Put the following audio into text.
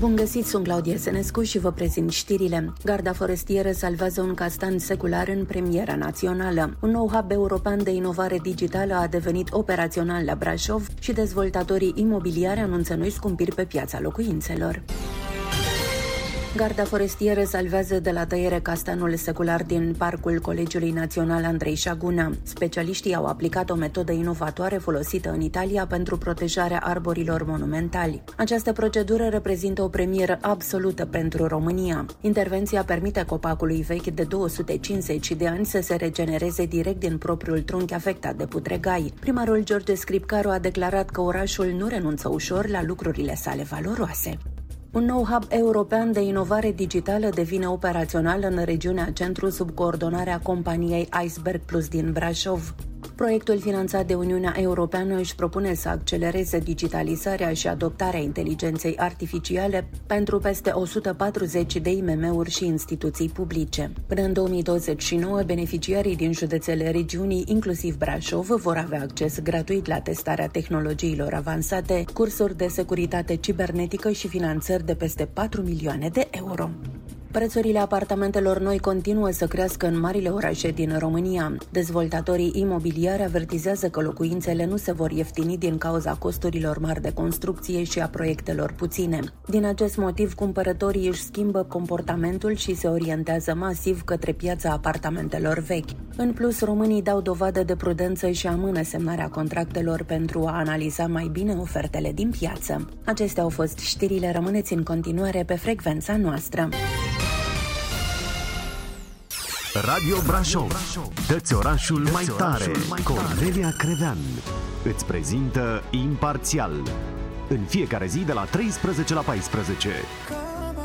Bun găsit, sunt Claudia Senescu și vă prezint știrile. Garda forestieră salvează un castan secular în premiera națională. Un nou hub european de inovare digitală a devenit operațional la Brașov și dezvoltatorii imobiliari anunță noi scumpiri pe piața locuințelor. Garda forestieră salvează de la tăiere castanul secular din parcul Colegiului Național Andrei Șaguna. Specialiștii au aplicat o metodă inovatoare folosită în Italia pentru protejarea arborilor monumentali. Această procedură reprezintă o premieră absolută pentru România. Intervenția permite copacului vechi de 250 de ani să se regenereze direct din propriul trunchi afectat de putregai. Primarul George Scripcaru a declarat că orașul nu renunță ușor la lucrurile sale valoroase. Un nou hub european de inovare digitală devine operațional în regiunea Centru sub coordonarea companiei Iceberg Plus din Brașov. Proiectul finanțat de Uniunea Europeană își propune să accelereze digitalizarea și adoptarea inteligenței artificiale pentru peste 140 de IMM-uri și instituții publice. Până în 2029, beneficiarii din județele regiunii, inclusiv Brașov, vor avea acces gratuit la testarea tehnologiilor avansate, cursuri de securitate cibernetică și finanțări de peste 4 milioane de euro. Prețurile apartamentelor noi continuă să crească în marile orașe din România. Dezvoltatorii imobiliari avertizează că locuințele nu se vor ieftini din cauza costurilor mari de construcție și a proiectelor puține. Din acest motiv, cumpărătorii își schimbă comportamentul și se orientează masiv către piața apartamentelor vechi. În plus, românii dau dovadă de prudență și amână semnarea contractelor pentru a analiza mai bine ofertele din piață. Acestea au fost știrile, rămâneți în continuare pe frecvența noastră. Radio Brașov, dă-ți orașul mai tare. Cornelia Crevean îți prezintă Imparțial în fiecare zi de la 13 la 14.